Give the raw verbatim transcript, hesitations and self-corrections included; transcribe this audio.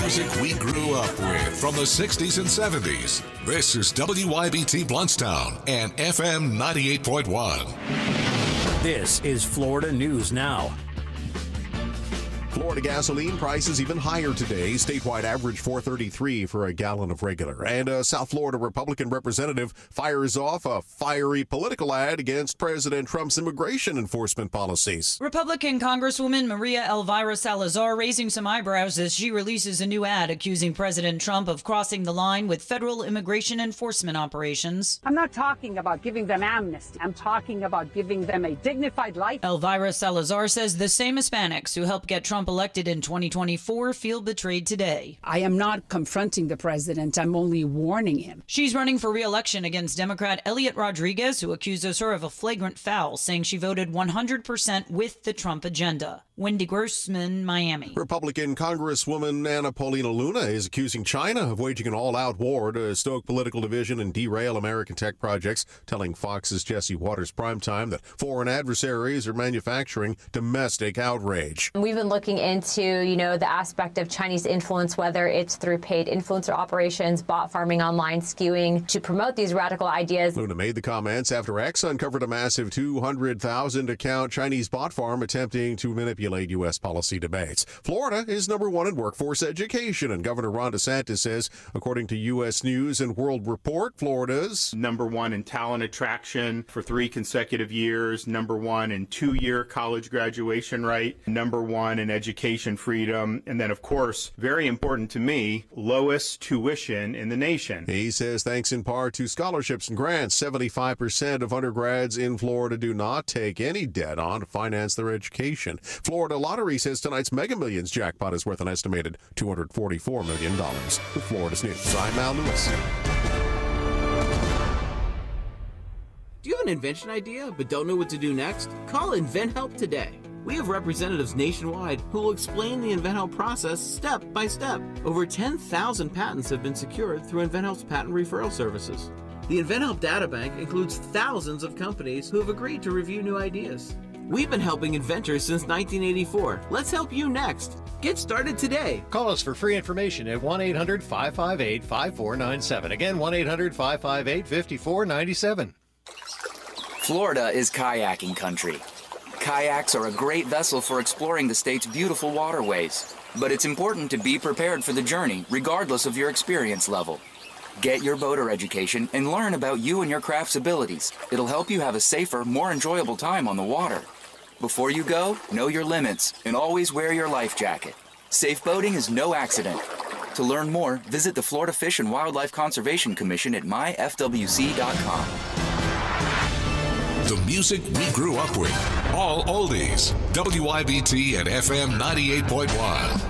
music we grew up with from the sixties and seventies. This is W Y B T Bluntstown and F M ninety-eight point one. This is Florida News Now. Florida gasoline prices even higher today. Statewide average four thirty-three for a gallon of regular. And a South Florida Republican representative fires off a fiery political ad against President Trump's immigration enforcement policies. Republican Congresswoman Maria Elvira Salazar raising some eyebrows as she releases a new ad accusing President Trump of crossing the line with federal immigration enforcement operations. I'm not talking about giving them amnesty. I'm talking about giving them a dignified life. Elvira Salazar says the same Hispanics who helped get Trump elected in twenty twenty-four feel betrayed today. I am not confronting the president. I'm only warning him. She's running for re-election against Democrat Elliot Rodriguez, who accuses her of a flagrant foul, saying she voted one hundred percent with the Trump agenda. Wendy Grossman, Miami. Republican Congresswoman Anna Paulina Luna is accusing China of waging an all-out war to stoke political division and derail American tech projects, telling Fox's Jesse Waters Primetime that foreign adversaries are manufacturing domestic outrage. We've been looking into, you know, the aspect of Chinese influence, whether it's through paid influencer operations, bot farming online, skewing to promote these radical ideas. Luna made the comments after X uncovered a massive two hundred thousand account Chinese bot farm attempting to manipulate U S policy debates. Florida is number one in workforce education, and Governor Ron DeSantis says, according to U S News and World Report, Florida's number one in talent attraction for three consecutive years, number one in two-year college graduation rate, number one in education freedom, and then, of course, very important to me, lowest tuition in the nation. He says thanks in part to scholarships and grants, seventy-five percent of undergrads in Florida do not take any debt on to finance their education. Florida Lottery says tonight's Mega Millions jackpot is worth an estimated two hundred forty-four million dollars. With Florida's News, I'm Al Lewis. Do you have an invention idea but don't know what to do next? Call InventHelp today. We have representatives nationwide who will explain the InventHelp process step by step. Over ten thousand patents have been secured through InventHelp's patent referral services. The InventHelp Databank includes thousands of companies who have agreed to review new ideas. We've been helping inventors since nineteen eighty-four. Let's help you next. Get started today. Call us for free information at one eight hundred five five eight five four nine seven. Again, one eight hundred five five eight five four nine seven. Florida is kayaking country. Kayaks are a great vessel for exploring the state's beautiful waterways, but it's important to be prepared for the journey regardless of your experience level. Get your boater education and learn about you and your craft's abilities. It'll help you have a safer, more enjoyable time on the water. Before you go, know your limits and always wear your life jacket. Safe boating is no accident. To learn more, visit the Florida Fish and Wildlife Conservation Commission at my f w c dot com. The music we grew up with. All oldies. W I B T and F M ninety-eight point one.